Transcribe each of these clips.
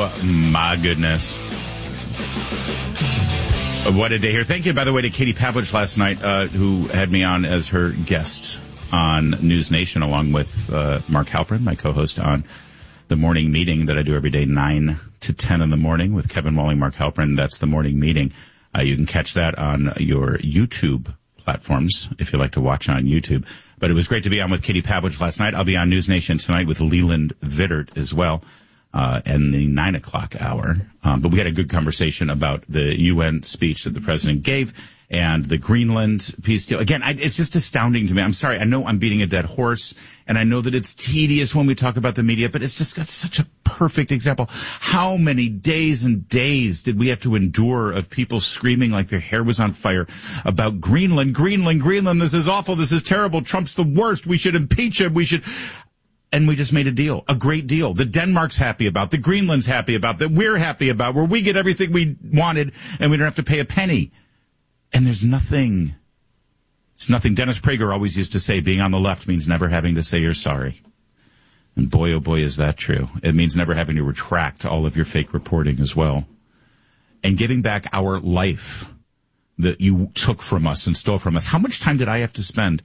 Oh, my goodness. What a day here. Thank you, by the way, to Katie Pavlich last night, who had me on as her guest on News Nation, along with Mark Halperin, my co-host on the morning meeting that I do every day, 9 to 10 in the morning with Kevin Walling, Mark Halperin. That's the morning meeting. You can catch that on your YouTube platforms if you like to watch on YouTube. But it was great to be on with Katie Pavlich last night. I'll be on News Nation tonight with Leland Vittert as well, in the 9 o'clock hour. But we had a good conversation about the UN speech that the president gave and the Greenland peace deal. Again, it's just astounding to me. I'm sorry. I know I'm beating a dead horse, and I know that it's tedious when we talk about the media, but it's just got such a perfect example. How many days and days did we have to endure of people screaming like their hair was on fire about Greenland, Greenland, Greenland? This is awful. This is terrible. Trump's the worst. We should impeach him. And we just made a deal, a great deal that Denmark's happy about, that Greenland's happy about, that we're happy about, where we get everything we wanted and we don't have to pay a penny. And there's nothing. It's nothing. Dennis Prager always used to say, being on the left means never having to say you're sorry. And boy, oh boy, is that true. It means never having to retract all of your fake reporting as well. And giving back our life that you took from us and stole from us. How much time did I have to spend,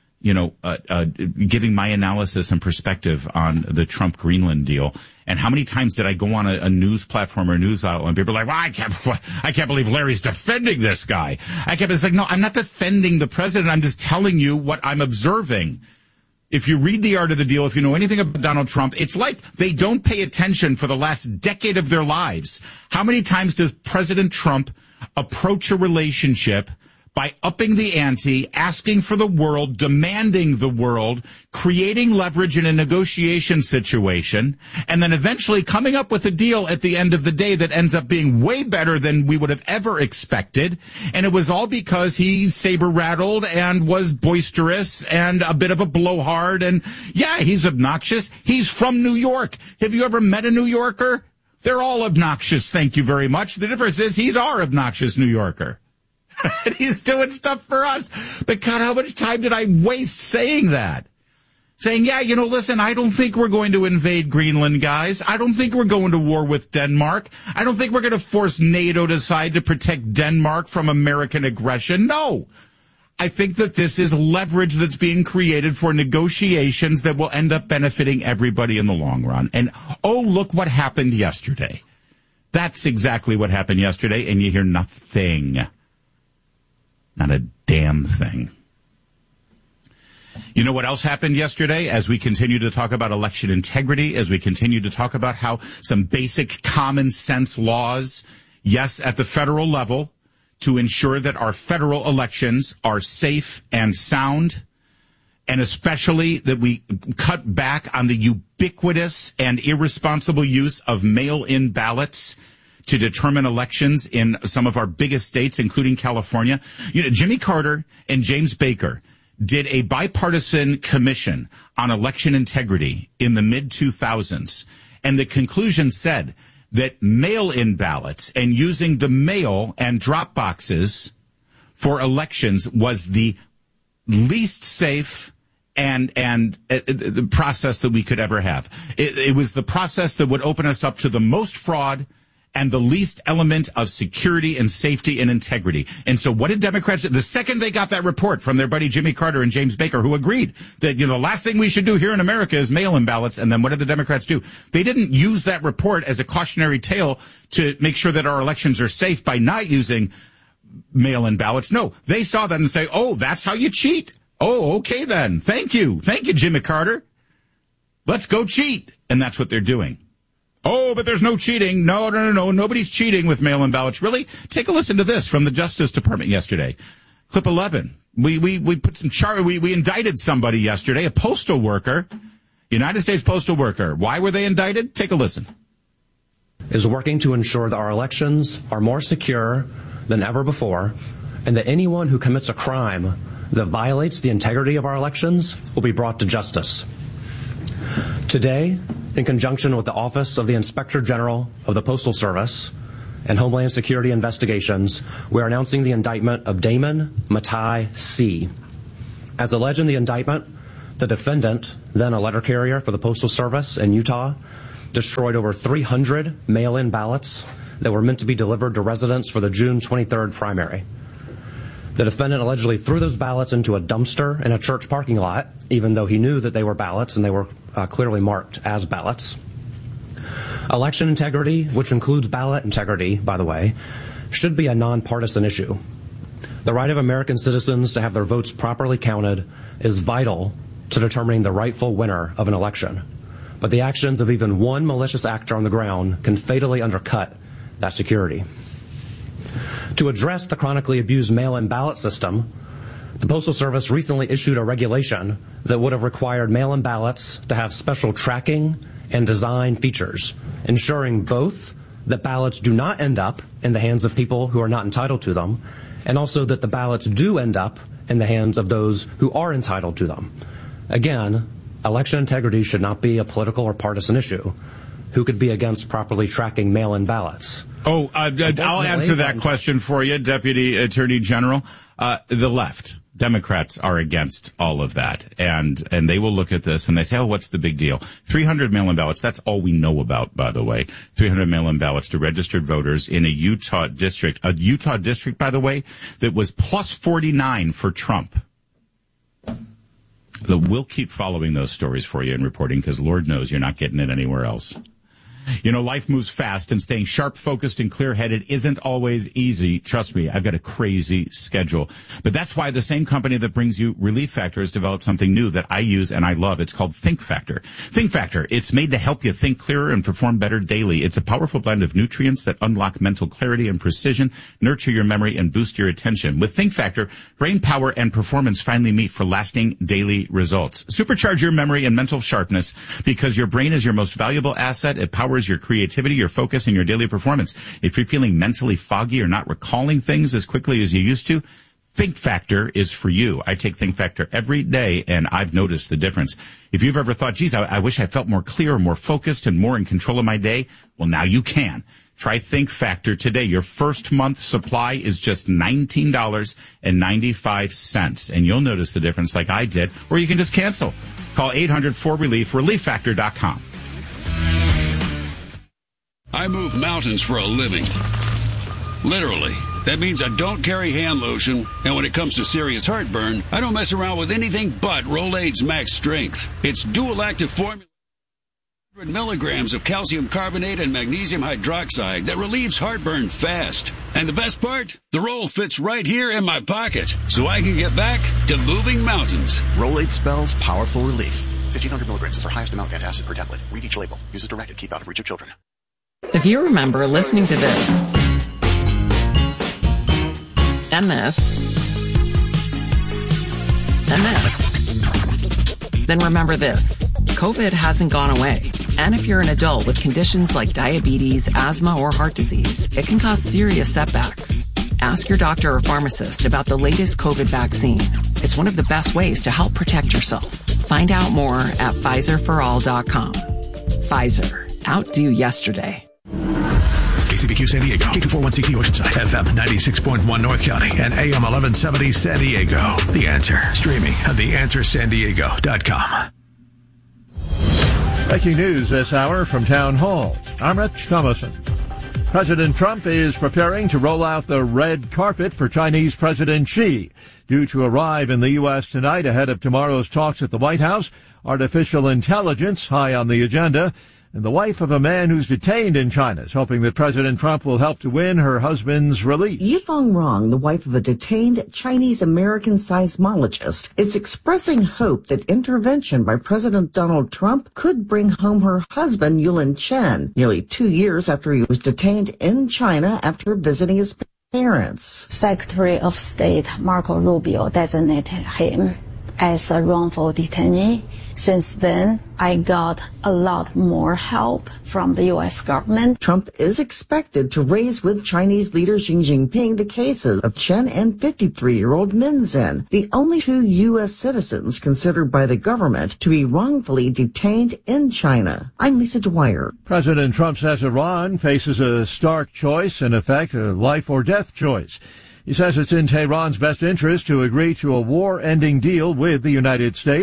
giving my analysis and perspective on the Trump-Greenland deal? And how many times did I go on a news platform or a news outlet and people are like, well, I can't believe Larry's defending this guy. It's like, no, I'm not defending the president. I'm just telling you what I'm observing. If you read The Art of the Deal, if you know anything about Donald Trump, it's like they don't pay attention for the last decade of their lives. How many times does President Trump approach a relationship by upping the ante, asking for the world, demanding the world, creating leverage in a negotiation situation, and then eventually coming up with a deal at the end of the day that ends up being way better than we would have ever expected. And it was all because he's saber-rattled and was boisterous and a bit of a blowhard. And yeah, he's obnoxious. He's from New York. Have you ever met a New Yorker? They're all obnoxious, thank you very much. The difference is he's our obnoxious New Yorker. And he's doing stuff for us. But God, how much time did I waste saying that? Saying, yeah, listen, I don't think we're going to invade Greenland, guys. I don't think we're going to war with Denmark. I don't think we're going to force NATO to decide to protect Denmark from American aggression. No. I think that this is leverage that's being created for negotiations that will end up benefiting everybody in the long run. And, oh, look what happened yesterday. That's exactly what happened yesterday, and you hear nothing. Not a damn thing. You know what else happened yesterday as we continue to talk about election integrity, as we continue to talk about how some basic common sense laws, yes, at the federal level, to ensure that our federal elections are safe and sound, and especially that we cut back on the ubiquitous and irresponsible use of mail-in ballots to determine elections in some of our biggest states, including California. Jimmy Carter and James Baker did a bipartisan commission on election integrity in the mid-2000s, and the conclusion said that mail-in ballots and using the mail and drop boxes for elections was the least safe and the process that we could ever have. It was the process that would open us up to the most fraud and the least element of security and safety and integrity. And so what did Democrats do? The second they got that report from their buddy Jimmy Carter and James Baker, who agreed that, the last thing we should do here in America is mail-in ballots. And then what did the Democrats do? They didn't use that report as a cautionary tale to make sure that our elections are safe by not using mail-in ballots. No, they saw that and say, oh, that's how you cheat. Oh, okay then. Thank you. Thank you, Jimmy Carter. Let's go cheat. And that's what they're doing. Oh, but there's no cheating. No. Nobody's cheating with mail-in ballots. Really? Take a listen to this from the Justice Department yesterday. Clip 11. We put some we indicted somebody yesterday, a postal worker, United States postal worker. Why were they indicted? Take a listen. Is working to ensure that our elections are more secure than ever before, and that anyone who commits a crime that violates the integrity of our elections will be brought to justice. Today, in conjunction with the Office of the Inspector General of the Postal Service and Homeland Security Investigations, we are announcing the indictment of Damon Matai C. As alleged in the indictment, the defendant, then a letter carrier for the Postal Service in Utah, destroyed over 300 mail-in ballots that were meant to be delivered to residents for the June 23rd primary. The defendant allegedly threw those ballots into a dumpster in a church parking lot, even though he knew that they were ballots and they were clearly marked as ballots. Election integrity, which includes ballot integrity, by the way, should be a nonpartisan issue. The right of American citizens to have their votes properly counted is vital to determining the rightful winner of an election. But the actions of even one malicious actor on the ground can fatally undercut that security. To address the chronically abused mail-in ballot system, the Postal Service recently issued a regulation that would have required mail-in ballots to have special tracking and design features, ensuring both that ballots do not end up in the hands of people who are not entitled to them, and also that the ballots do end up in the hands of those who are entitled to them. Again, election integrity should not be a political or partisan issue. Who could be against properly tracking mail-in ballots? I'll answer that question for you, Deputy Attorney General. The left, Democrats, are against all of that. And they will look at this and they say, oh, what's the big deal? 300 mail-in ballots, that's all we know about, by the way. 300 mail-in ballots to registered voters in a Utah district, by the way, that was plus 49 for Trump. We'll keep following those stories for you and reporting, because Lord knows you're not getting it anywhere else. You know, life moves fast, and staying sharp, focused, and clear-headed isn't always easy. Trust me, I've got a crazy schedule. But that's why the same company that brings you Relief Factor has developed something new that I use and I love. It's called Think Factor. Think Factor, it's made to help you think clearer and perform better daily. It's a powerful blend of nutrients that unlock mental clarity and precision, nurture your memory, and boost your attention. With Think Factor, brain power and performance finally meet for lasting daily results. Supercharge your memory and mental sharpness, because your brain is your most valuable asset. It powers your creativity, your focus, and your daily performance. If you're feeling mentally foggy or not recalling things as quickly as you used to, Think Factor is for you. I take Think Factor every day, and I've noticed the difference. If you've ever thought, geez, I wish I felt more clear, more focused, and more in control of my day, well, now you can. Try Think Factor today. Your first month supply is just $19.95, and you'll notice the difference like I did, or you can just cancel. Call 800-4RELIEF, relieffactor.com. I move mountains for a living. Literally. That means I don't carry hand lotion, and when it comes to serious heartburn, I don't mess around with anything but Rolaids Max Strength. It's dual active formula, 100 milligrams of calcium carbonate and magnesium hydroxide that relieves heartburn fast. And the best part? The roll fits right here in my pocket, so I can get back to moving mountains. Rolaids spells powerful relief. 1,500 milligrams is our highest amount of antacid per tablet. Read each label. Use as directed. Keep out of reach of children. If you remember listening to this, and this, and this, then remember this. COVID hasn't gone away. And if you're an adult with conditions like diabetes, asthma, or heart disease, it can cause serious setbacks. Ask your doctor or pharmacist about the latest COVID vaccine. It's one of the best ways to help protect yourself. Find out more at PfizerForAll.com. Pfizer. Outdo yesterday. KCBQ San Diego, K241CT Oceanside, FM 96.1 North County, and AM 1170 San Diego. The Answer, streaming at theanswersandiego.com. Breaking news this hour from Town Hall. I'm Rich Thomason. President Trump is preparing to roll out the red carpet for Chinese President Xi. Due to arrive in the U.S. tonight ahead of tomorrow's talks at the White House, artificial intelligence high on the agenda. And the wife of a man who's detained in China is hoping that President Trump will help to win her husband's release. Yifeng Rong, the wife of a detained Chinese-American seismologist, is expressing hope that intervention by President Donald Trump could bring home her husband, Yulin Chen, nearly 2 years after he was detained in China after visiting his parents. Secretary of State Marco Rubio designated him as a wrongful detainee. Since then, I got a lot more help from the U.S. government. Trump is expected to raise with Chinese leader Xi Jinping the cases of Chen and 53-year-old Min Zhen, the only two U.S. citizens considered by the government to be wrongfully detained in China. I'm Lisa Dwyer. President Trump says Iran faces a stark choice, in effect, a life or death choice. He says it's in Tehran's best interest to agree to a war-ending deal with the United States,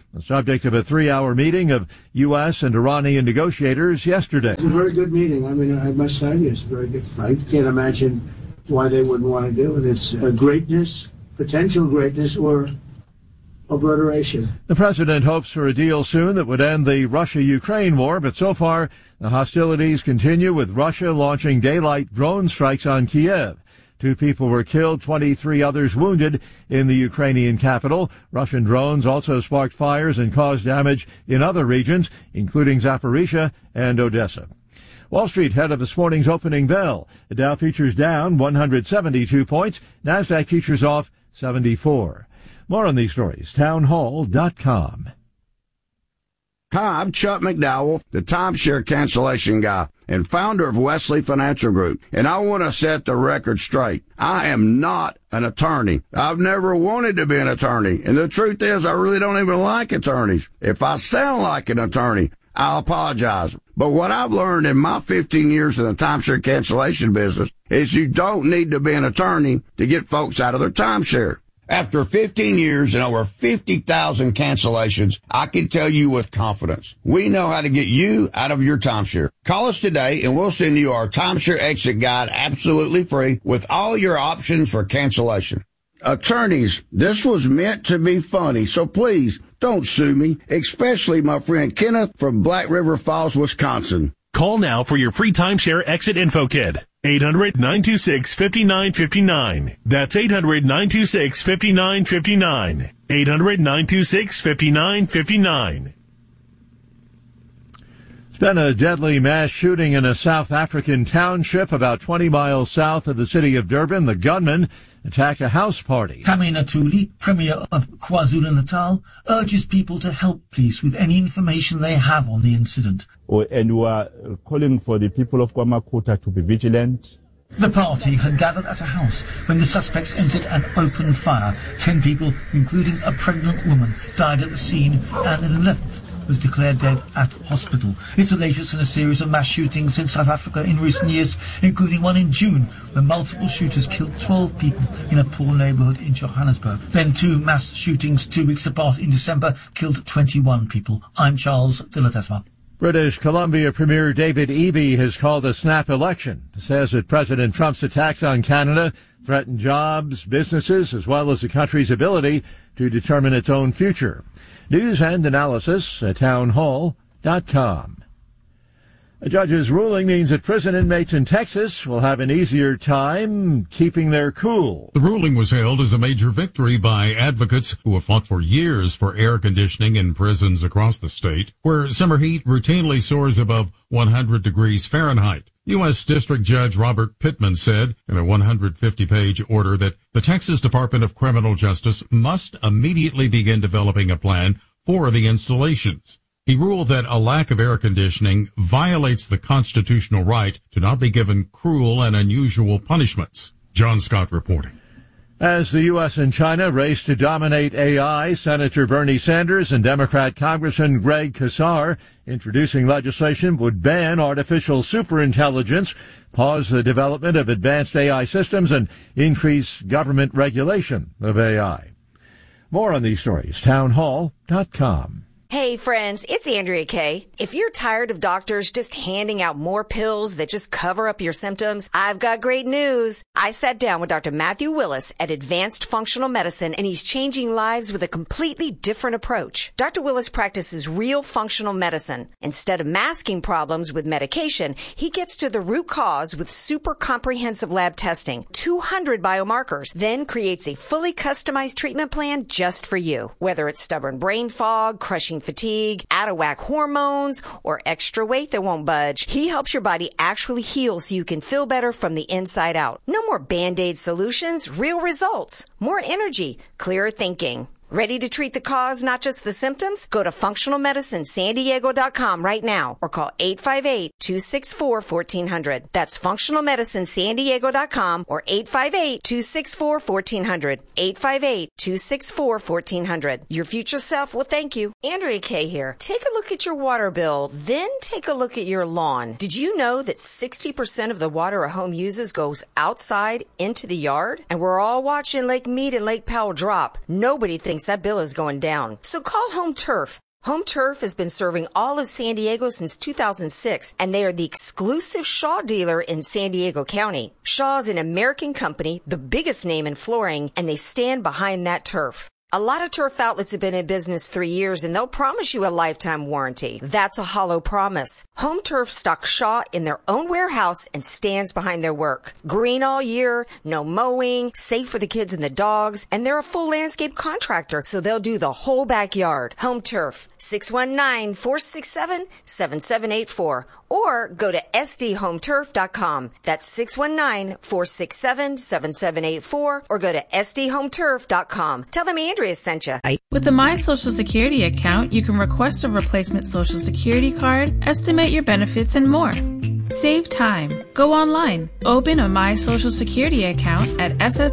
the subject of a 3-hour meeting of U.S. and Iranian negotiators yesterday. It's a very good meeting. I mean, I must tell you, it's very good. I can't imagine why they wouldn't want to do it. It's a greatness, potential greatness, or obliteration. The president hopes for a deal soon that would end the Russia-Ukraine war, but so far the hostilities continue, with Russia launching daylight drone strikes on Kiev. 2 people were killed, 23 others wounded in the Ukrainian capital. Russian drones also sparked fires and caused damage in other regions, including Zaporizhia and Odessa. Wall Street head of this morning's opening bell. The Dow futures down 172 points. NASDAQ futures off 74. More on these stories, townhall.com. Hi, I'm Chuck McDowell, the timeshare cancellation guy and founder of Wesley Financial Group, and I want to set the record straight. I am not an attorney. I've never wanted to be an attorney, and the truth is I really don't even like attorneys. If I sound like an attorney, I'll apologize. But what I've learned in my 15 years in the timeshare cancellation business is you don't need to be an attorney to get folks out of their timeshare. After 15 years and over 50,000 cancellations, I can tell you with confidence, we know how to get you out of your timeshare. Call us today and we'll send you our timeshare exit guide absolutely free with all your options for cancellation. Attorneys, this was meant to be funny, so please don't sue me, especially my friend Kenneth from Black River Falls, Wisconsin. Call now for your free timeshare exit info kit. 800-926-5959. That's 800-926-5959. 800-926-5959. It's been a deadly mass shooting in a South African township about 20 miles south of the city of Durban. The gunman attacked a house party. Kamina Thuli, Premier of KwaZulu-Natal, urges people to help police with any information they have on the incident. And we are calling for the people of KwaMakuta to be vigilant. The party had gathered at a house when the suspects entered and opened fire. 10 people, including a pregnant woman, died at the scene, and an 11th was declared dead at hospital. It's the latest in a series of mass shootings in South Africa in recent years, including one in June, when multiple shooters killed 12 people in a poor neighbourhood in Johannesburg. Then 2 mass shootings 2 weeks apart in December killed 21 people. I'm Charles Villatesma. British Columbia Premier David Eby has called a snap election. Says that President Trump's attacks on Canada threaten jobs, businesses, as well as the country's ability to determine its own future. News and analysis at townhall.com. A judge's ruling means that prison inmates in Texas will have an easier time keeping their cool. The ruling was hailed as a major victory by advocates who have fought for years for air conditioning in prisons across the state, where summer heat routinely soars above 100 degrees Fahrenheit. U.S. District Judge Robert Pittman said in a 150-page order that the Texas Department of Criminal Justice must immediately begin developing a plan for the installations. He ruled that a lack of air conditioning violates the constitutional right to not be given cruel and unusual punishments. John Scott reporting. As the U.S. and China race to dominate AI, Senator Bernie Sanders and Democrat Congressman Greg Casar introducing legislation would ban artificial superintelligence, pause the development of advanced AI systems, and increase government regulation of AI. More on these stories, townhall.com. Hey friends, it's Andrea Kay. If you're tired of doctors just handing out more pills that just cover up your symptoms, I've got great news. I sat down with Dr. Matthew Willis at Advanced Functional Medicine, and he's changing lives with a completely different approach. Dr. Willis practices real functional medicine. Instead of masking problems with medication, he gets to the root cause with super comprehensive lab testing, 200 biomarkers, then creates a fully customized treatment plan just for you. Whether it's stubborn brain fog, crushing fatigue, out-of-whack hormones, or extra weight that won't budge, he helps your body actually heal so you can feel better from the inside out. No more Band-Aid solutions, real results, more energy, clearer thinking. Ready to treat the cause, not just the symptoms? Go to functionalmedicinesandiego.com right now or call 858-264-1400. That's functionalmedicinesandiego.com or 858-264-1400. 858-264-1400. Your future self will thank you. Andrea Kay here. Take a look at your water bill, then take a look at your lawn. Did you know that 60% of the water a home uses goes outside into the yard? And we're all watching Lake Mead and Lake Powell drop. Nobody thinks thinks that bill is going down. So call Home Turf. Home Turf has been serving all of San Diego since 2006, and they are the exclusive Shaw dealer in San Diego County. Shaw is an American company, the biggest name in flooring, and they stand behind that turf. A lot of turf outlets have been in business 3 years, and they'll promise you a lifetime warranty. That's a hollow promise. Home Turf stocks Shaw in their own warehouse and stands behind their work. Green all year, no mowing, safe for the kids and the dogs, and they're a full landscape contractor, so they'll do the whole backyard. Home Turf, 619-467-7784, or go to sdhometurf.com. That's 619-467-7784, or go to sdhometurf.com. Tell them Andrea sent you. With the My Social Security account, you can request a replacement Social Security card, estimate your benefits, and more. Save time. Go online. Open a My Social Security account at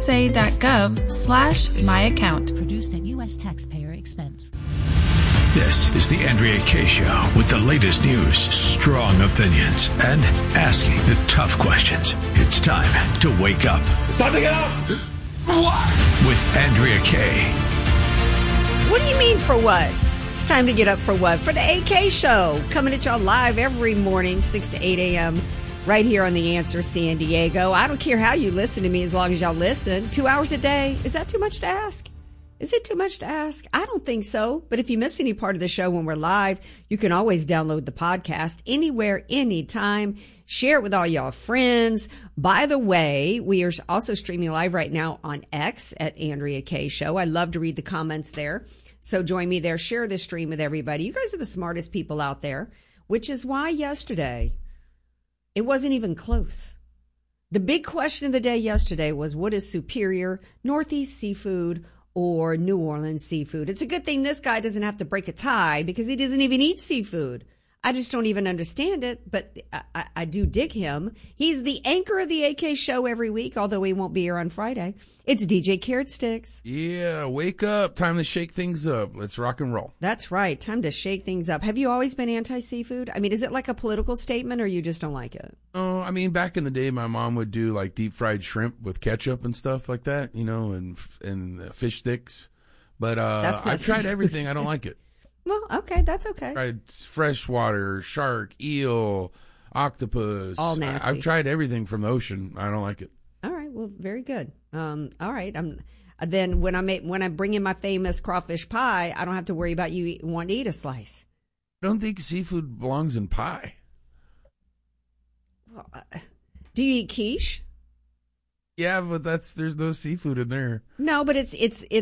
ssa.gov/myaccount. Produced at U.S. taxpayer expense. This is the Andrea Kaye Show with the latest news, strong opinions, and asking the tough questions. It's time to wake up. It's time to get up! What? With Andrea Kaye. What do you mean for what? It's time to get up for what? For the AK Show. Coming at y'all live every morning, 6 to 8 a.m. right here on The Answer San Diego. I don't care how you listen to me as long as y'all listen. 2 hours a day. Is that too much to ask? Is it too much to ask? I don't think so. But if you miss any part of the show when we're live, you can always download the podcast anywhere, anytime. Share it with all y'all friends. By the way, we are also streaming live right now on X at Andrea Kaye Show. I love to read the comments there. So join me there. Share the stream with everybody. You guys are the smartest people out there, which is why yesterday it wasn't even close. The big question of the day yesterday was, what is superior, Northeast seafood or New Orleans seafood? It's a good thing this guy doesn't have to break a tie because he doesn't even eat seafood. I just don't even understand it, but I do dig him. He's the anchor of the AK Show every week, although he won't be here on Friday. It's DJ Carrot Sticks. Yeah, wake up. Time to shake things up. Let's rock and roll. That's right. Time to shake things up. Have you always been anti-seafood? I mean, is it like a political statement or you just don't like it? Oh, I mean, back in the day, my mom would do like deep fried shrimp with ketchup and stuff like that, you know, and fish sticks. But I've tried everything. I don't like it. Well, okay, that's okay. Tried freshwater, shark, eel, octopus. All nasty. I've tried everything from the ocean. I don't like it. All right, well, very good. All right, then when I bring in my famous crawfish pie, I don't have to worry about you wanting to eat a slice. I don't think seafood belongs in pie. Well, do you eat quiche? Yeah, but there's no seafood in there. No, but it's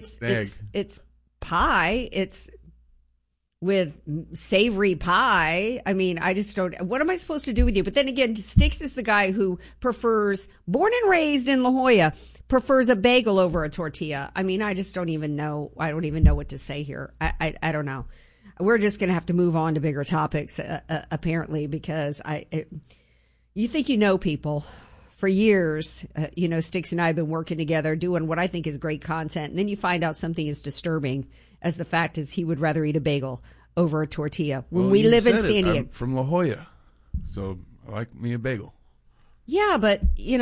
pie. It's with savory pie. I mean, I just don't. What am I supposed to do with you? But then again, Sticks is the guy who prefers, born and raised in La Jolla, prefers a bagel over a tortilla. I mean, I just don't even know. I don't even know what to say here. I don't know. We're just going to have to move on to bigger topics, apparently, because you think you know people. For years, Sticks and I have been working together doing what I think is great content. And then you find out something as disturbing as the fact is he would rather eat a bagel over a tortilla. When we live in San Diego. I'm from La Jolla, so I like me a bagel. Yeah, but,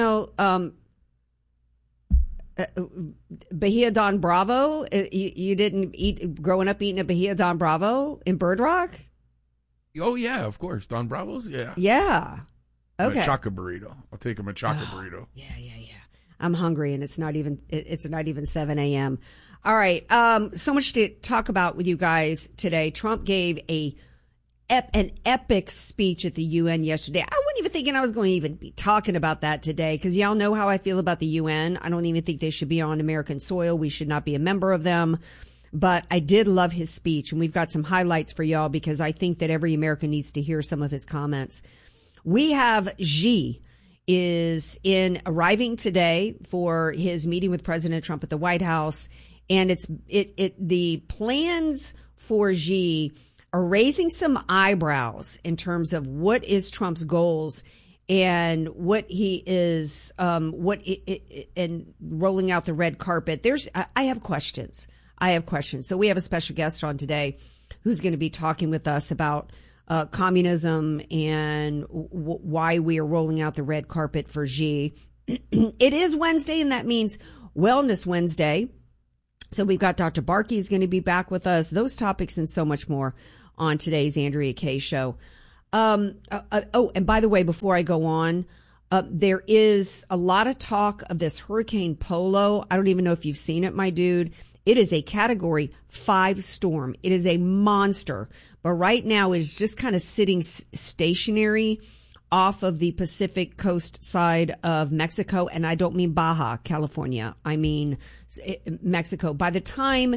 Bahia Don Bravo, you didn't eat, growing up eating a Bahia Don Bravo in Bird Rock? Oh, yeah, of course. Don Bravo's, yeah. Yeah. Okay. A Machaca burrito. I'll take a Machaca burrito. Yeah. I'm hungry, and it's not even 7 a.m. All right. So much to talk about with you guys today. Trump gave an epic speech at the UN yesterday. I wasn't even thinking I was going to even be talking about that today because y'all know how I feel about the UN. I don't even think they should be on American soil. We should not be a member of them. But I did love his speech, and we've got some highlights for y'all because I think that every American needs to hear some of his comments. We have Xi is arriving today for his meeting with President Trump at the White House. And the plans for Xi are raising some eyebrows in terms of what is Trump's goals and what he is, and rolling out the red carpet. I have questions. So we have a special guest on today who's going to be talking with us about communism and why we are rolling out the red carpet for Xi. It is Wednesday, and that means Wellness Wednesday. So we've got Dr. Barkey is going to be back with us. Those topics and so much more on today's Andrea Kaye Show. And by the way, before I go on, there is a lot of talk of this Hurricane Polo. I don't even know if you've seen it, my dude. It is a Category 5 storm. It is a monster. But right now it's just kind of sitting stationary off of the Pacific coast side of Mexico. And I don't mean Baja, California. I mean Mexico. By the time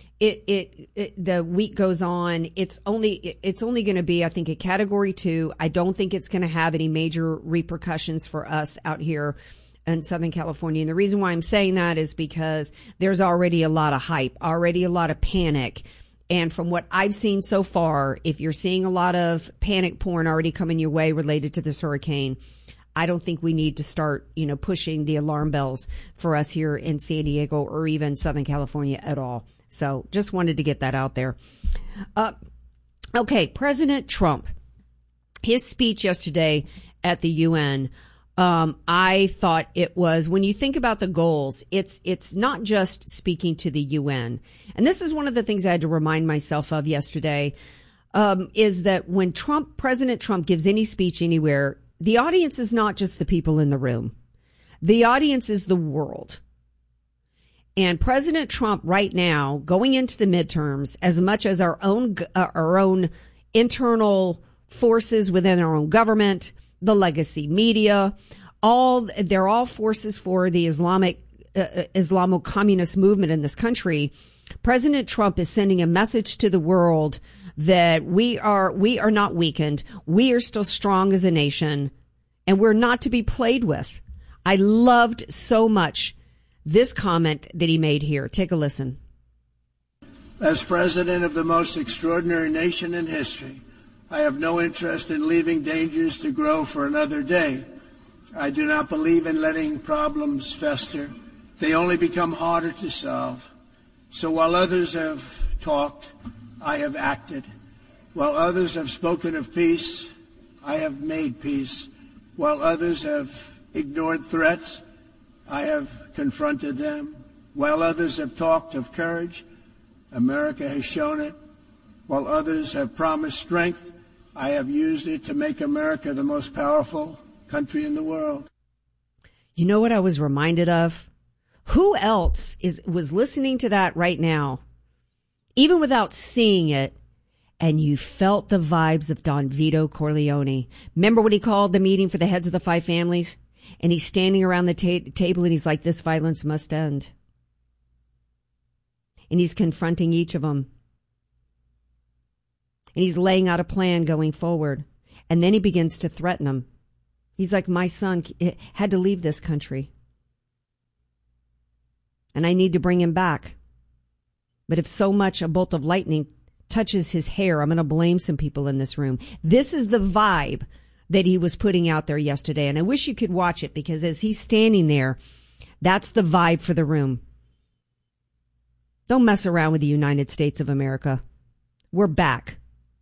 the week goes on, it's only going to be, I think, a Category 2. I don't think it's going to have any major repercussions for us out here in Southern California. And the reason why I'm saying that is because there's already a lot of hype, already a lot of panic. And from what I've seen so far, if you're seeing a lot of panic porn already coming your way related to this hurricane, I don't think we need to start, pushing the alarm bells for us here in San Diego or even Southern California at all. So just wanted to get that out there. Okay, President Trump, his speech yesterday at the UN, I thought it was, when you think about the goals, it's not just speaking to the UN. And this is one of the things I had to remind myself of yesterday, is that when President Trump gives any speech anywhere, the audience is not just the people in the room. The audience is the world. And President Trump right now, going into the midterms, as much as our own internal forces within our own government, the legacy media, they're all forces for the Islamo-communist movement in this country. President Trump is sending a message to the world that we are not weakened. We are still strong as a nation, and we're not to be played with. I loved so much this comment that he made here. Take a listen. As president of the most extraordinary nation in history, I have no interest in leaving dangers to grow for another day. I do not believe in letting problems fester. They only become harder to solve. So while others have talked, I have acted. While others have spoken of peace, I have made peace. While others have ignored threats, I have confronted them. While others have talked of courage, America has shown it. While others have promised strength, I have used it to make America the most powerful country in the world. You know what I was reminded of? Who else was listening to that right now, even without seeing it, and you felt the vibes of Don Vito Corleone? Remember what he called the meeting for the heads of the 5 families? And he's standing around the table and he's like, this violence must end. And he's confronting each of them. And he's laying out a plan going forward. And then he begins to threaten them. He's like, my son had to leave this country. And I need to bring him back. But if so much a bolt of lightning touches his hair, I'm going to blame some people in this room. This is the vibe that he was putting out there yesterday. And I wish you could watch it, because as he's standing there, that's the vibe for the room. Don't mess around with the United States of America. We're back.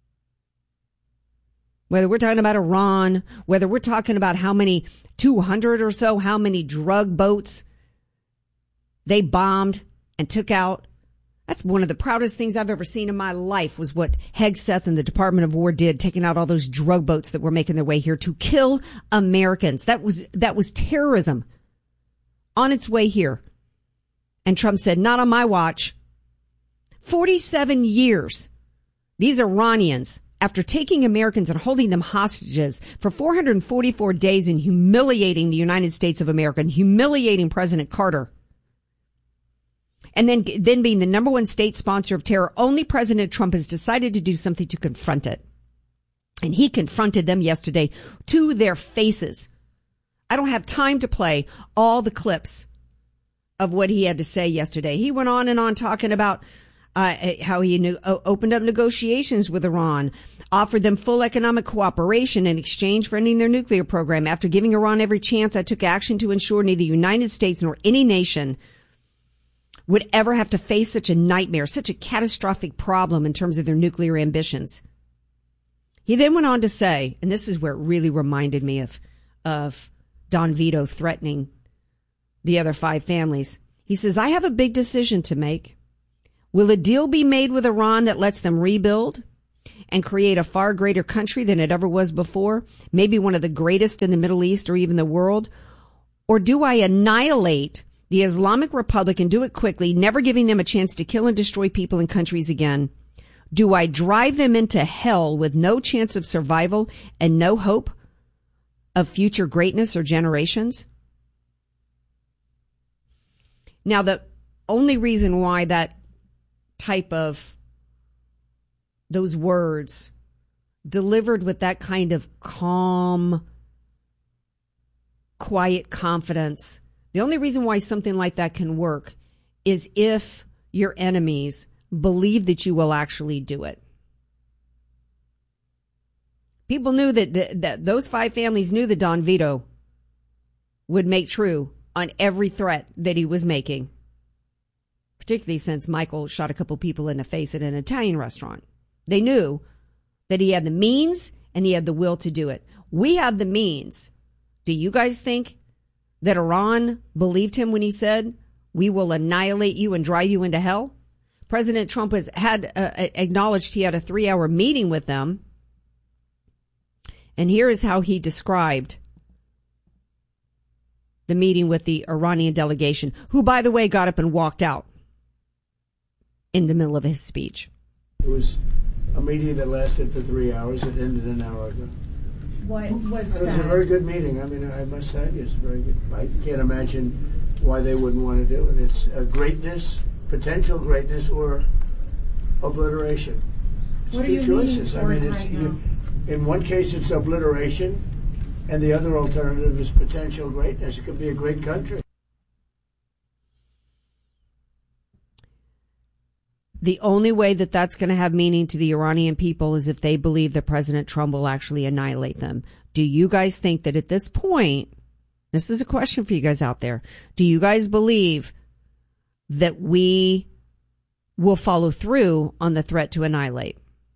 Whether we're talking about Iran, whether we're talking about how many, 200 or so, how many drug boats they bombed and took out. That's one of the proudest things I've ever seen in my life, was what Hegseth and the Department of War did, taking out all those drug boats that were making their way here to kill Americans. That was terrorism on its way here. And Trump said, not on my watch. 47 years. These Iranians, after taking Americans and holding them hostages for 444 days and humiliating the United States of America and humiliating President Carter, and then being the number one state sponsor of terror, only President Trump has decided to do something to confront it. And he confronted them yesterday to their faces. I don't have time to play all the clips of what he had to say yesterday. He went on and on talking about how he opened up negotiations with Iran, offered them full economic cooperation in exchange for ending their nuclear program. After giving Iran every chance, I took action to ensure neither the United States nor any nation would ever have to face such a nightmare, such a catastrophic problem in terms of their nuclear ambitions. He then went on to say, and this is where it really reminded me of Don Vito threatening the other 5 families. He says, I have a big decision to make. Will a deal be made with Iran that lets them rebuild and create a far greater country than it ever was before? Maybe one of the greatest in the Middle East or even the world? Or do I annihilate the Islamic Republic and do it quickly, never giving them a chance to kill and destroy people and countries again? Do I drive them into hell with no chance of survival and no hope of future greatness or generations? Now, the only reason why that type of those words delivered with that kind of calm, quiet confidence, the only reason why something like that can work is if your enemies believe that you will actually do it. People knew that those 5 families knew that Don Vito would make true on every threat that he was making, particularly since Michael shot a couple people in the face at an Italian restaurant. They knew that he had the means and he had the will to do it. We have the means. Do you guys think that Iran believed him when he said, we will annihilate you and drive you into hell? President Trump has acknowledged he had a 3-hour meeting with them. And here is how he described the meeting with the Iranian delegation, who, by the way, got up and walked out in the middle of his speech. It was a meeting that lasted for 3 hours. It ended an hour ago. What was It was a very good meeting. I mean, I must say, it's very good. I can't imagine why they wouldn't want to do it. It's greatness, potential greatness, or obliteration. What are Two you choices. leaning towards right now? In one case, it's obliteration, and the other alternative is potential greatness. It could be a great country. The only way that that's going to have meaning to the Iranian people is if they believe that President Trump will actually annihilate them. Do you guys think that at this point, this is a question for you guys out there, do you guys believe that we will follow through on the threat to annihilate?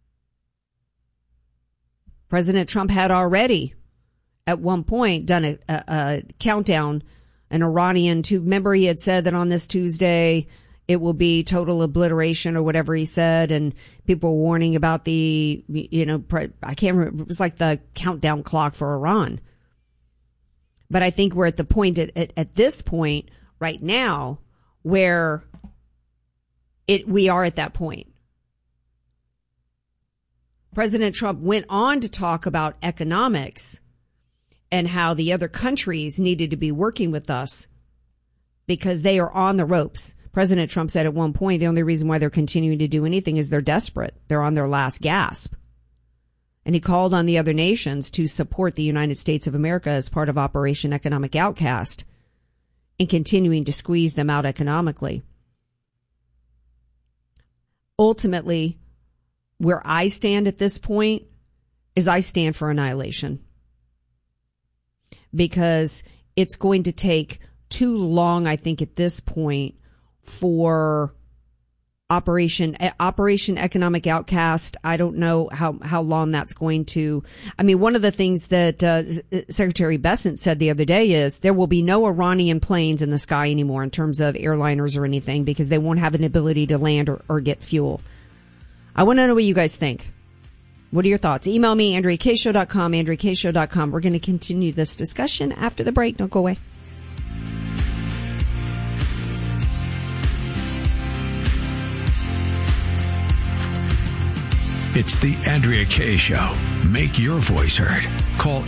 President Trump had already, at one point, done a countdown, an Iranian to, remember he had said that on this Tuesday, it will be total obliteration or whatever he said. And people were warning about the, I can't remember. It was like the countdown clock for Iran. But I think we're at the point at this point right now where we are at that point. President Trump went on to talk about economics and how the other countries needed to be working with us because they are on the ropes. President Trump said at one point the only reason why they're continuing to do anything is they're desperate. They're on their last gasp. And he called on the other nations to support the United States of America as part of Operation Economic Outcast in continuing to squeeze them out economically. Ultimately, where I stand at this point is I stand for annihilation. Because it's going to take too long, I think, at this point for Operation Economic Outcast. I don't know how long that's going to. I mean, one of the things that Secretary Bessent said the other day is there will be no Iranian planes in the sky anymore in terms of airliners or anything because they won't have an ability to land or get fuel. I want to know what you guys think. What are your thoughts? Email me, AndreaKShow.com, AndreaKShow.com. We're going to continue this discussion after the break. Don't go away. It's the Andrea Kaye Show. Make your voice heard. Call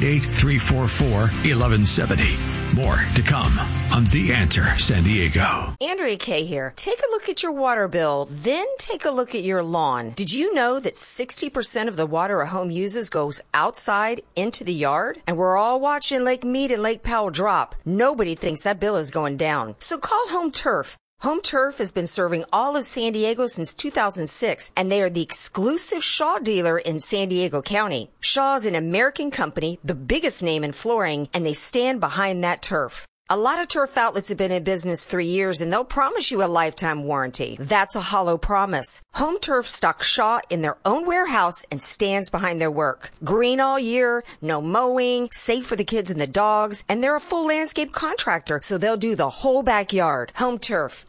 888-344-1170. More to come on The Answer San Diego. Andrea Kaye here. Take a look at your water bill, then take a look at your lawn. Did you know that 60% of the water a home uses goes outside into the yard? And we're all watching Lake Mead and Lake Powell drop. Nobody thinks that bill is going down. So call Home Turf. Home Turf has been serving all of San Diego since 2006, and they are the exclusive Shaw dealer in San Diego County. Shaw is an American company, the biggest name in flooring, and they stand behind that turf. A lot of turf outlets have been in business 3 years, and they'll promise you a lifetime warranty. That's a hollow promise. Home Turf stocks Shaw in their own warehouse and stands behind their work. Green all year, no mowing, safe for the kids and the dogs, and they're a full landscape contractor, so they'll do the whole backyard. Home Turf,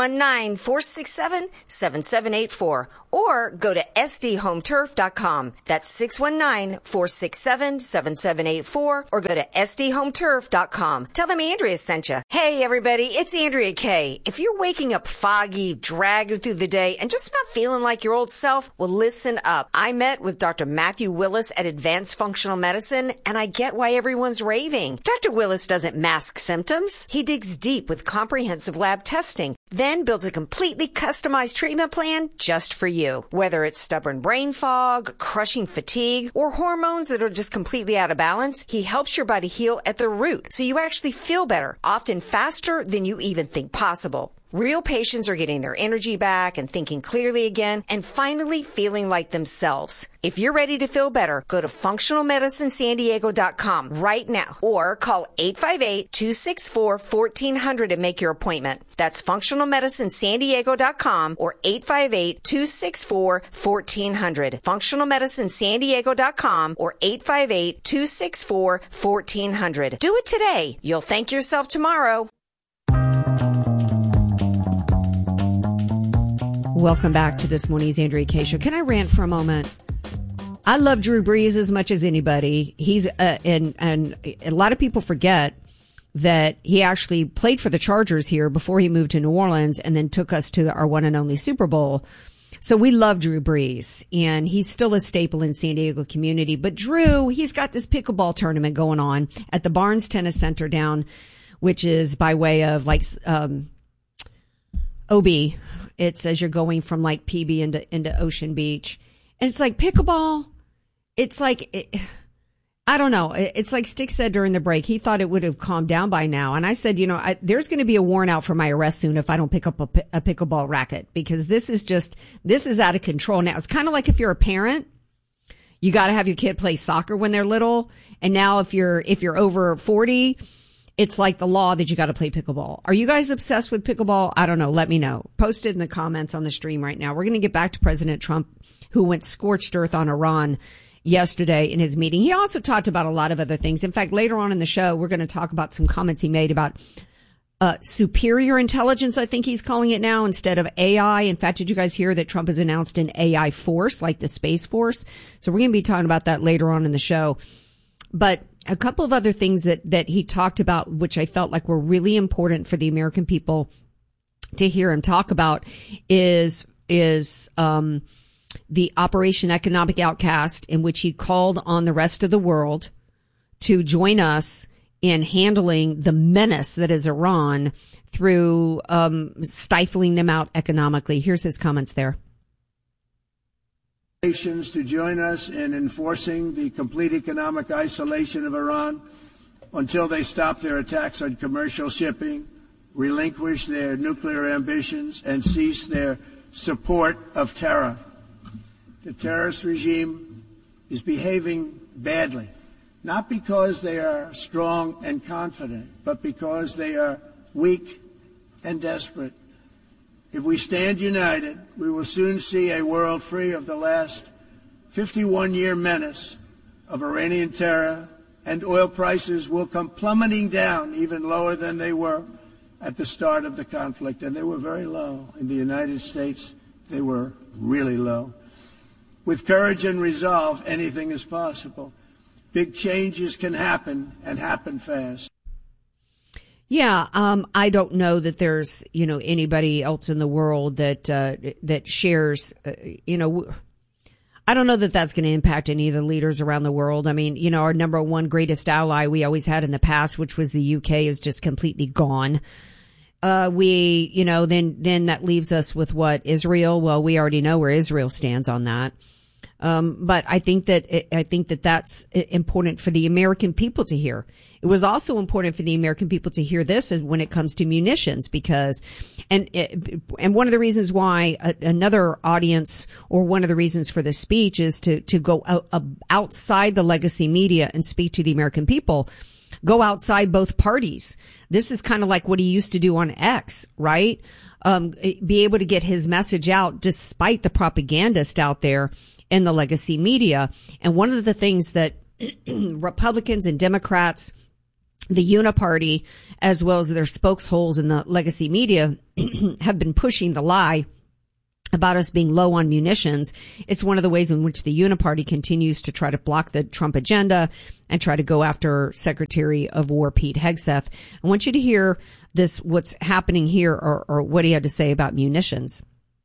619-467-7784, or go to sdhometurf.com. That's 619-467-7784, or go to sdhometurf.com. Tell them Andrea sent you. Hey everybody, it's Andrea Kay. If you're waking up foggy, dragging through the day, and just not feeling like your old self, well, listen up. I met with Dr. Matthew Willis at Advanced Functional Medicine, and I get why everyone's raving. Dr. Willis doesn't mask symptoms. He digs deep with comprehensive lab testing, then builds a completely customized treatment plan just for you. Whether it's stubborn brain fog, crushing fatigue, or hormones that are just completely out of balance, he helps your body heal at the root so you actually feel better, often faster than you even think possible. Real patients are getting their energy back and thinking clearly again and finally feeling like themselves. If you're ready to feel better, go to functionalmedicinesandiego.com right now or call 858-264-1400 to make your appointment. That's functionalmedicinesandiego.com or 858-264-1400. Functionalmedicinesandiego.com or 858-264-1400. Do it today. You'll thank yourself tomorrow. Welcome back to this morning's Andrea Kay Show. Can I rant for a moment? I love Drew Brees as much as anybody. He's and a lot of people forget that he actually played for the Chargers here before he moved to New Orleans and then took us to our one and only Super Bowl. So we love Drew Brees, and he's still a staple in San Diego community. But Drew, he's got this pickleball tournament going on at the Barnes Tennis Center down, which is by way of like OB. It's as you're going from like PB into Ocean Beach. And it's like pickleball. It's like, I don't know. It's like Stick said during the break. He thought it would have calmed down by now. And I said, there's going to be a warrant out for my arrest soon if I don't pick up a pickleball racket, because this is out of control now. It's kind of like if you're a parent, you got to have your kid play soccer when they're little. And now if you're over 40, it's like the law that you got to play pickleball. Are you guys obsessed with pickleball? I don't know. Let me know. Post it in the comments on the stream right now. We're going to get back to President Trump, who went scorched earth on Iran yesterday in his meeting. He also talked about a lot of other things. In fact, later on in the show, we're going to talk about some comments he made about superior intelligence, I think he's calling it now, instead of AI. In fact, did you guys hear that Trump has announced an AI force, like the Space Force? So we're going to be talking about that later on in the show. But a couple of other things that he talked about, which I felt like were really important for the American people to hear him talk about, is the Operation Economic Outcast, in which he called on the rest of the world to join us in handling the menace that is Iran through stifling them out economically. Here's his comments there. Nations to join us in enforcing the complete economic isolation of Iran until they stop their attacks on commercial shipping, relinquish their nuclear ambitions, and cease their support of terror. The terrorist regime is behaving badly, not because they are strong and confident, but because they are weak and desperate. If we stand united, we will soon see a world free of the last 51-year menace of Iranian terror, and oil prices will come plummeting down even lower than they were at the start of the conflict. And they were very low. In the United States, they were really low. With courage and resolve, anything is possible. Big changes can happen, and happen fast. Yeah, I don't know that there's, anybody else in the world that shares, I don't know that that's going to impact any of the leaders around the world. I mean, our number one greatest ally we always had in the past, which was the UK, is just completely gone. Then that leaves us with what? Israel? Well, we already know where Israel stands on that. But I think that that's important for the American people to hear. It was also important for the American people to hear this when it comes to munitions, because, and one of the reasons why another audience, or one of the reasons for this speech, is to go outside the legacy media and speak to the American people. go outside both parties. This is kind of like what he used to do on X, right? Be able to get his message out despite the propagandist out there in the legacy media. And one of the things that Republicans and Democrats, the Uniparty, as well as their spokesholes in the legacy media have been pushing the lie about us being low on munitions. It's one of the ways in which the Uniparty continues to try to block the Trump agenda and try to go after Secretary of War Pete Hegseth. I want you to hear this, what's happening here, or what he had to say about munitions.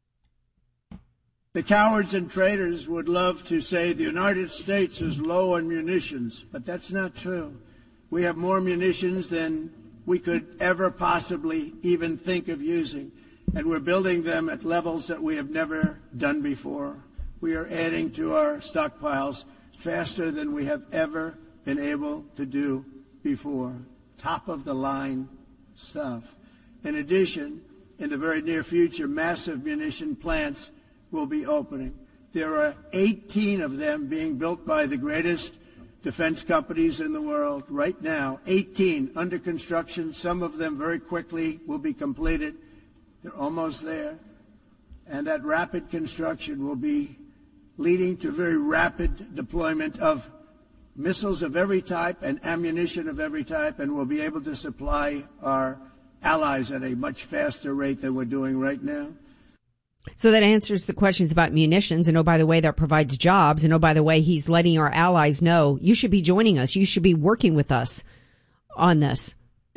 The cowards and traitors would love to say the United States is low on munitions, but that's not true. We have more munitions than we could ever possibly even think of using, and we're building them at levels that we have never done before. We are adding to our stockpiles faster than we have ever been able to do before. Top of the line stuff. In addition, in the very near future, massive munition plants will be opening. There are 18 of them being built by the greatest defense companies in the world right now. 18 under construction. Some of them very quickly will be completed. They're almost there. And that rapid construction will be leading to very rapid deployment of missiles of every type and ammunition of every type, and we'll be able to supply our allies at a much faster rate than we're doing right now. So that answers the questions about munitions. And oh, by the way, that provides jobs. And oh, by the way, he's letting our allies know, you should be joining us. You should be working with us on this.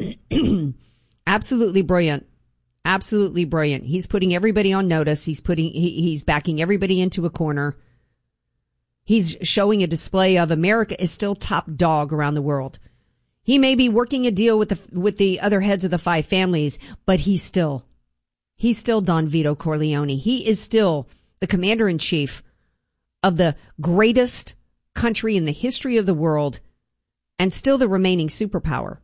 Absolutely brilliant. Absolutely brilliant. He's putting everybody on notice. He's backing everybody into a corner. He's showing a display of America is still top dog around the world. He may be working a deal with the other heads of the five families, but he's still Don Vito Corleone. He is still the commander-in-chief of the greatest country in the history of the world and still the remaining superpower.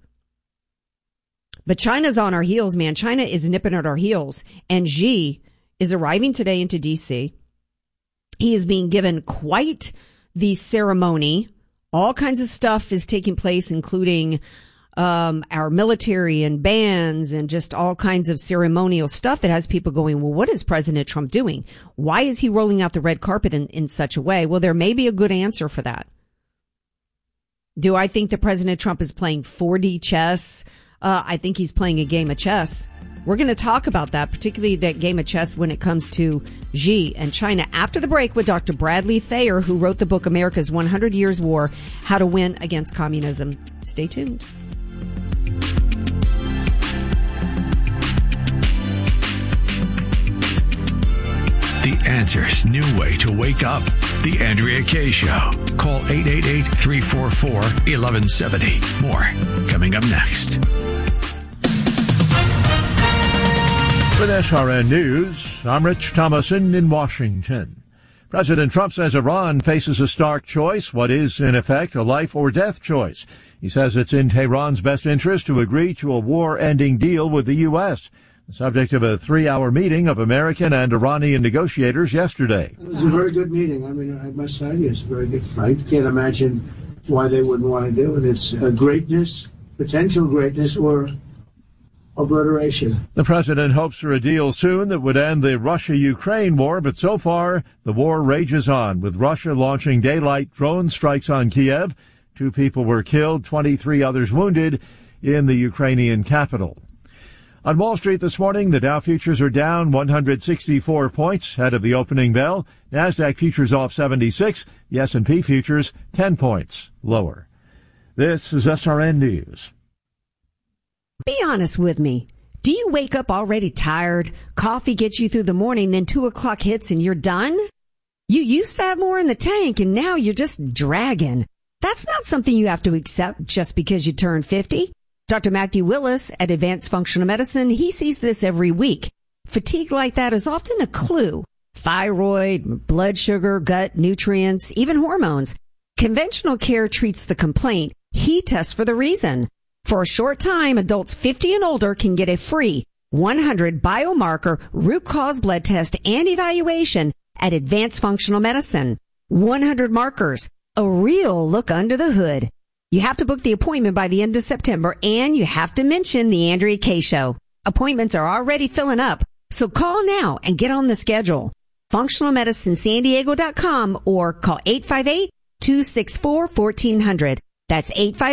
But China's on our heels, man. China is nipping at our heels. And Xi is arriving today into D.C. He is being given quite the ceremony. All kinds of stuff is taking place, including our military and bands and just all kinds of ceremonial stuff that has people going, well, what is President Trump doing? Why is he rolling out the red carpet in such a way? Well, there may be a good answer for that. Do I think that President Trump is playing 4D chess? I think he's playing a game of chess. We're going to talk about that, particularly that game of chess when it comes to Xi and China, after the break with Dr. Bradley Thayer, who wrote the book America's 100 Years War, How to Win Against Communism. Stay tuned. The Answer's new way to wake up. The Andrea Kaye Show. Call 888-344-1170. More coming up next. With SRN News, I'm Rich Thomason in Washington. President Trump says Iran faces a stark choice, what is, in effect, a life or death choice. He says it's in Tehran's best interest to agree to a war-ending deal with the U.S., the subject of a 3-hour meeting of American and Iranian negotiators yesterday. It was a very good meeting. I mean, I must tell you, it's a very good fight. Can't imagine why they wouldn't want to do it. It's greatness, potential greatness, or obliteration. The president hopes for a deal soon that would end the Russia-Ukraine war, but so far the war rages on, with Russia launching daylight drone strikes on Kiev. 2 people were killed, 23 others wounded in the Ukrainian capital. On Wall Street this morning, the Dow futures are down 164 points ahead of the opening bell. NASDAQ futures off 76. The S&P futures 10 points lower. This is SRN News. Be honest with me. Do you wake up already tired? Coffee gets you through the morning, then 2 o'clock hits and you're done? You used to have more in the tank and now you're just dragging. That's not something you have to accept just because you turned 50. Dr. Matthew Willis at Advanced Functional Medicine, he sees this every week. Fatigue like that is often a clue. Thyroid, blood sugar, gut, nutrients, even hormones. Conventional care treats the complaint. He tests for the reason. For a short time, adults 50 and older can get a free 100 biomarker root cause blood test and evaluation at Advanced Functional Medicine. 100 markers, a real look under the hood. You have to book the appointment by the end of September, and you have to mention the Andrea Kaye Show. Appointments are already filling up, so call now and get on the schedule. FunctionalMedicineSanDiego.com or call 858-264-1400. That's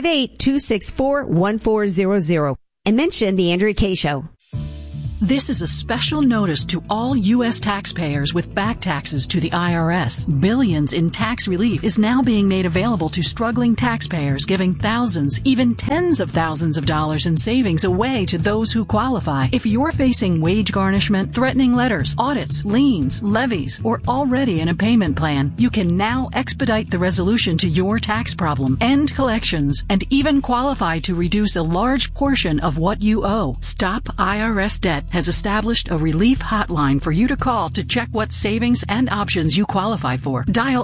858-264-1400. And mention the Andrea Kaye Show. This is a special notice to all U.S. taxpayers with back taxes to the IRS. Billions in tax relief is now being made available to struggling taxpayers, giving thousands, even tens of thousands of dollars in savings away to those who qualify. If you're facing wage garnishment, threatening letters, audits, liens, levies, or already in a payment plan, you can now expedite the resolution to your tax problem, end collections, and even qualify to reduce a large portion of what you owe. Stop IRS Debt has established a relief hotline for you to call to check what savings and options you qualify for. Dial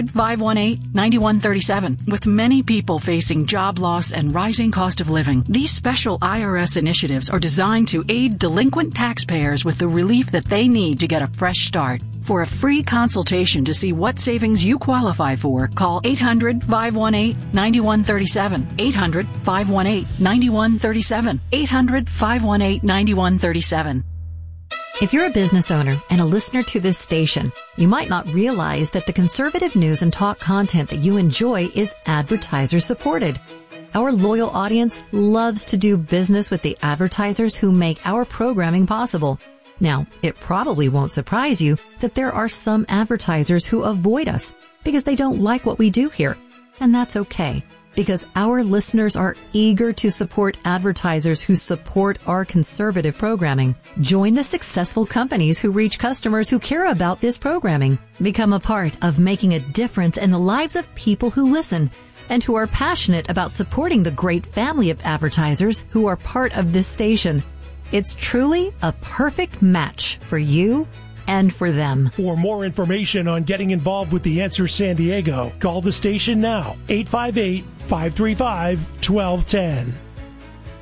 800-518-9137. With many people facing job loss and rising cost of living, these special IRS initiatives are designed to aid delinquent taxpayers with the relief that they need to get a fresh start. For a free consultation to see what savings you qualify for, call 800-518-9137. 800-518-9137. 800-518-9137. If you're a business owner and a listener to this station, you might not realize that the conservative news and talk content that you enjoy is advertiser supported. Our loyal audience loves to do business with the advertisers who make our programming possible. Now, it probably won't surprise you that there are some advertisers who avoid us because they don't like what we do here. And that's okay, because our listeners are eager to support advertisers who support our conservative programming. Join the successful companies who reach customers who care about this programming. Become a part of making a difference in the lives of people who listen and who are passionate about supporting the great family of advertisers who are part of this station. It's truly a perfect match for you and for them. For more information on getting involved with The Answer San Diego, call the station now, 858-535-1210.